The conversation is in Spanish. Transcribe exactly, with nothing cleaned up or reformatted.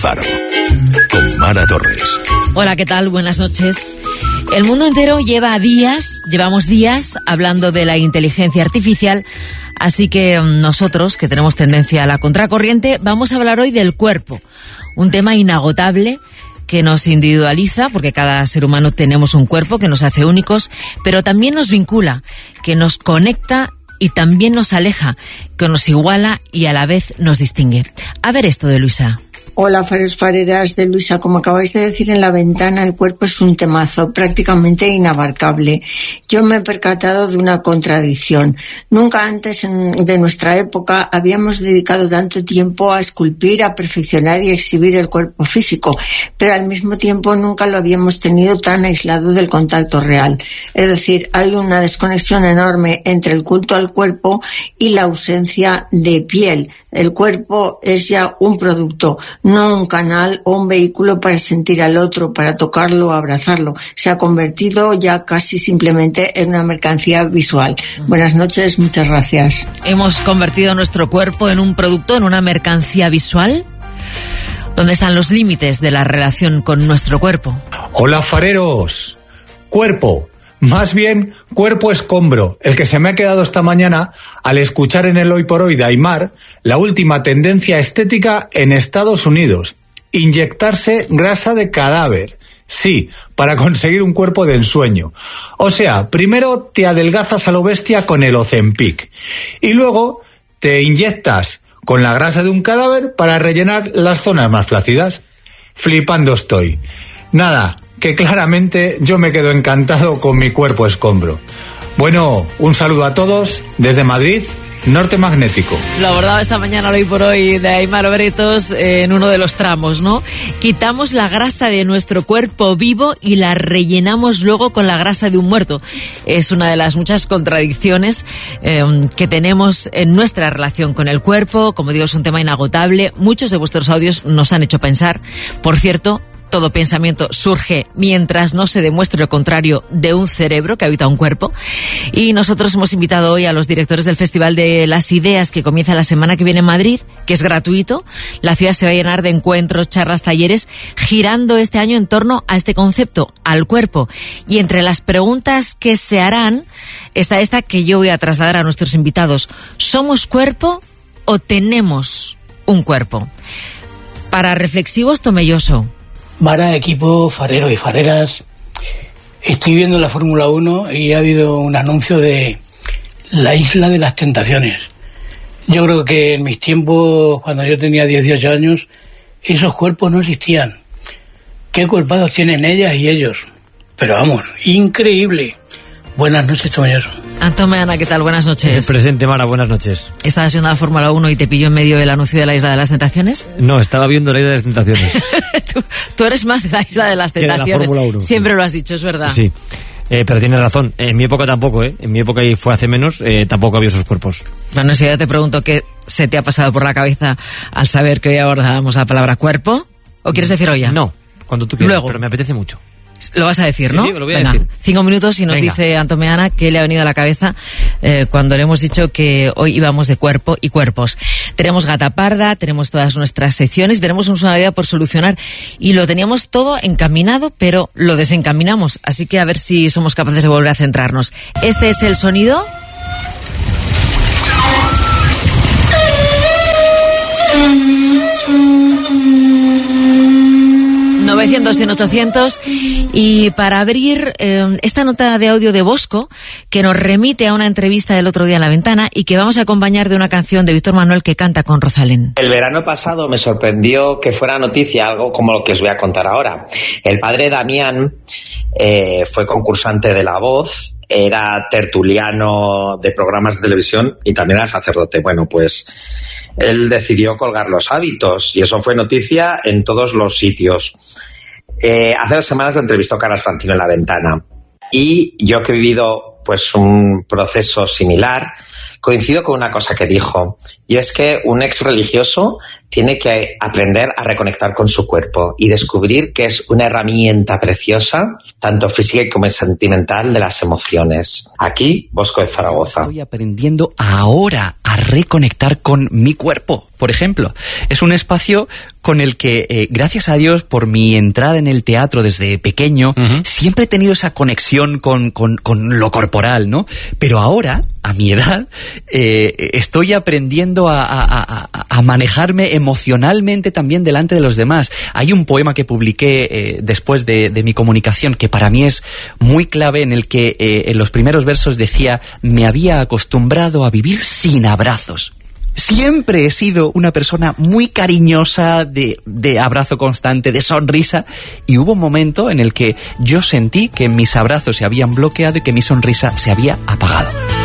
Faro, con Mara Torres. Hola, ¿qué tal? Buenas noches. El mundo entero lleva días, llevamos días hablando de la inteligencia artificial, así que nosotros, que tenemos tendencia a la contracorriente, vamos a hablar hoy del cuerpo, un tema inagotable que nos individualiza, porque cada ser humano tenemos un cuerpo que nos hace únicos, pero también nos vincula, que nos conecta y también nos aleja, que nos iguala y a la vez nos distingue. A ver esto de Luisa. Hola, fareros, fareras de Luisa. Como acabáis de decir en la ventana, el cuerpo es un temazo prácticamente inabarcable. Yo me he percatado de una contradicción. Nunca antes en, de nuestra época habíamos dedicado tanto tiempo a esculpir, a perfeccionar y exhibir el cuerpo físico, pero al mismo tiempo nunca lo habíamos tenido tan aislado del contacto real. Es decir, hay una desconexión enorme entre el culto al cuerpo y la ausencia de piel. El cuerpo es ya un producto, no un canal o un vehículo para sentir al otro, para tocarlo o abrazarlo. Se ha convertido ya casi simplemente en una mercancía visual. Buenas noches, muchas gracias. ¿Hemos convertido nuestro cuerpo en un producto, en una mercancía visual? ¿Dónde están los límites de la relación con nuestro cuerpo? Hola, fareros. Cuerpo. Más bien, cuerpo escombro, el que se me ha quedado esta mañana al escuchar en el Hoy por Hoy de Aymar la última tendencia estética en Estados Unidos. Inyectarse grasa de cadáver. Sí, para conseguir un cuerpo de ensueño. O sea, primero te adelgazas a lo bestia con el Ozempic y luego te inyectas con la grasa de un cadáver para rellenar las zonas más flácidas. Flipando estoy. Nada, que claramente yo me quedo encantado con mi cuerpo escombro. Bueno, un saludo a todos desde Madrid, Norte Magnético. Lo abordaba esta mañana Hoy por Hoy de Aymar Obretos en uno de los tramos, ¿no? Quitamos la grasa de nuestro cuerpo vivo y la rellenamos luego con la grasa de un muerto. Es una de las muchas contradicciones eh, que tenemos en nuestra relación con el cuerpo. Como digo, es un tema inagotable. Muchos de vuestros audios nos han hecho pensar. Por cierto, todo pensamiento surge mientras no se demuestre lo contrario de un cerebro que habita un cuerpo. Y nosotros hemos invitado hoy a los directores del Festival de las Ideas, que comienza la semana que viene en Madrid, que es gratuito. La ciudad se va a llenar de encuentros, charlas, talleres, girando este año en torno a este concepto, al cuerpo. Y entre las preguntas que se harán está esta que yo voy a trasladar a nuestros invitados. ¿Somos cuerpo o tenemos un cuerpo? Para reflexivos, Tomelloso. Mara, equipo, farero y fareras, estoy viendo la Fórmula uno y ha habido un anuncio de la Isla de las Tentaciones. Yo creo que en mis tiempos, cuando yo tenía dieciocho años, esos cuerpos no existían. ¿Qué culpados tienen ellas y ellos? Pero vamos, increíble. Buenas noches, Tomelloso. Antomeana, ¿qué tal? Buenas noches. Presente, Mara, buenas noches. ¿Estabas viendo la Fórmula uno y te pilló en medio del anuncio de la Isla de las Tentaciones? No, estaba viendo la Isla de las Tentaciones. tú, tú eres más de la Isla de las Tentaciones. Que de la Fórmula uno. Siempre lo has dicho, es verdad. Sí, eh, pero tienes razón. En mi época tampoco, ¿eh? En mi época, y fue hace menos, eh, tampoco había esos cuerpos. Bueno, si ya te pregunto qué se te ha pasado por la cabeza al saber que hoy abordamos la palabra cuerpo, ¿o quieres decirlo ya? No, cuando tú quieras, Luego. Pero me apetece mucho. Lo vas a decir, sí, ¿no? Sí, lo voy a Venga, decir. Cinco minutos y nos Venga. Dice Antomeana qué le ha venido a la cabeza eh, cuando le hemos dicho que hoy íbamos de cuerpo y cuerpos. Tenemos Gata Parda, tenemos todas nuestras secciones, tenemos una vida por solucionar y lo teníamos todo encaminado, pero lo desencaminamos. Así que a ver si somos capaces de volver a centrarnos. Este es el sonido. novecientos, cien, ochocientos. Y para abrir eh, esta nota de audio de Bosco, que nos remite a una entrevista del otro día en La Ventana y que vamos a acompañar de una canción de Víctor Manuel que canta con Rosalén. El verano pasado me sorprendió que fuera noticia algo como lo que os voy a contar ahora. El padre Damián eh, fue concursante de La Voz, era tertuliano de programas de televisión y también era sacerdote. Bueno, pues él decidió colgar los hábitos y eso fue noticia en todos los sitios. Eh, hace dos semanas lo entrevistó Carlos Francino en La Ventana y yo que he vivido pues un proceso similar, coincido con una cosa que dijo, y es que un ex religioso tiene que aprender a reconectar con su cuerpo y descubrir que es una herramienta preciosa, tanto física como sentimental, de las emociones. Aquí, Bosco de Zaragoza. Estoy aprendiendo ahora a reconectar con mi cuerpo, por ejemplo. Es un espacio con el que, eh, gracias a Dios, por mi entrada en el teatro desde pequeño, uh-huh. siempre he tenido esa conexión con, con, con lo corporal, ¿no? Pero ahora, a mi edad, eh, estoy aprendiendo a, a, a, a manejarme emocionalmente también delante de los demás. Hay un poema que publiqué eh, después de, de mi comunicación que para mí es muy clave, en el que eh, en los primeros versos decía: me había acostumbrado a vivir sin abrazos. Siempre he sido una persona muy cariñosa, de, de abrazo constante, de sonrisa, y hubo un momento en el que yo sentí que mis abrazos se habían bloqueado y que mi sonrisa se había apagado.